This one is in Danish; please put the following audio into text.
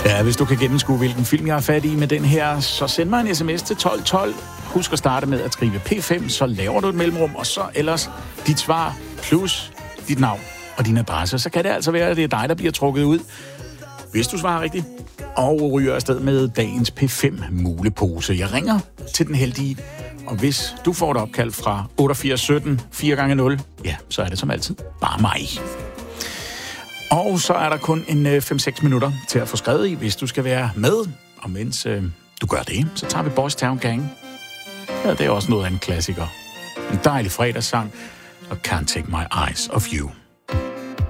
Ja, hvis du kan gennemskue, hvilken film jeg er fat i med den her, så send mig en sms til 1212. Husk at starte med at skrive P5, så laver du et mellemrum, og så ellers dit svar plus dit navn og din adresse. Så kan det altså være, at det er dig, der bliver trukket ud, hvis du svarer rigtigt, og ryger afsted med dagens P5-mulepose. Jeg ringer til den heldige, og hvis du får et opkald fra 8817 4x0, ja, så er det som altid bare mig. Og så er der kun en 5-6 minutter til at få skrevet i, hvis du skal være med. Og mens du gør det, så tager vi Boys Town Gang. Ja, det er også noget af en klassiker. En dejlig fredagssang, og Can't Take My Eyes Off You.